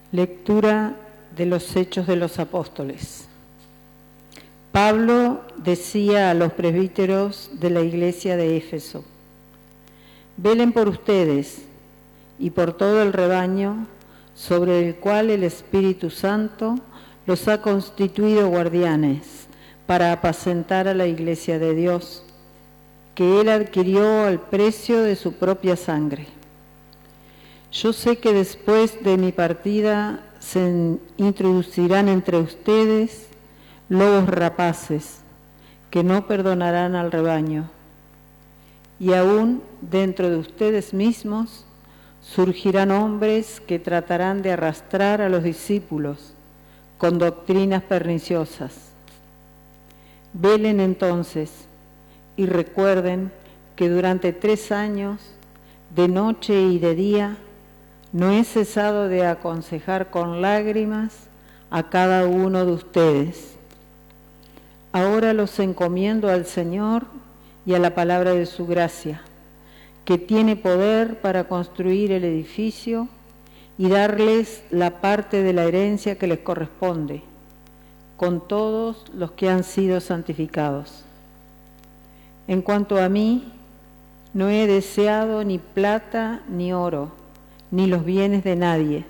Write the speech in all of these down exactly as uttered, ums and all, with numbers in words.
Lectura de los Hechos de los Apóstoles. Pablo decía a los presbíteros de la iglesia de Éfeso: velen por ustedes y por todo el rebaño sobre el cual el Espíritu Santo los ha constituido guardianes para apacentar a la iglesia de Dios, que Él adquirió al precio de su propia sangre. Yo sé que después de mi partida se introducirán entre ustedes lobos rapaces que no perdonarán al rebaño, y aún dentro de ustedes mismos surgirán hombres que tratarán de arrastrar a los discípulos con doctrinas perniciosas. Velen entonces y recuerden que durante tres años, de noche y de día, no he cesado de aconsejar con lágrimas a cada uno de ustedes. Ahora los encomiendo al Señor y a la palabra de su gracia, que tiene poder para construir el edificio y darles la parte de la herencia que les corresponde, con todos los que han sido santificados. En cuanto a mí, no he deseado ni plata ni oro, ni los bienes de nadie.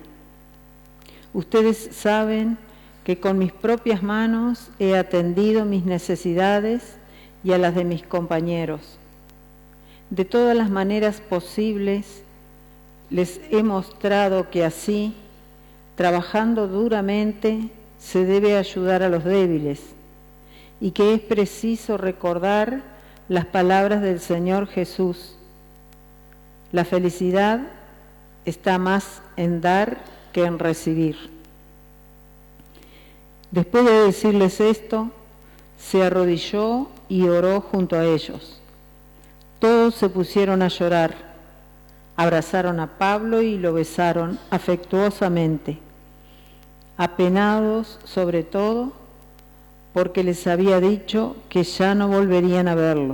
Ustedes saben que con mis propias manos he atendido mis necesidades y a las de mis compañeros. De todas las maneras posibles, les he mostrado que así, trabajando duramente, se debe ayudar a los débiles, y que es preciso recordar las palabras del Señor Jesús: la felicidad está más en dar que en recibir. Después de decirles esto, se arrodilló y oró junto a ellos. Todos se pusieron a llorar, abrazaron a Pablo y lo besaron afectuosamente, apenados sobre todo porque les había dicho que ya no volverían a verlo.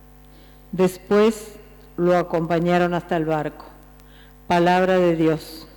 Después lo acompañaron hasta el barco. Palabra de Dios.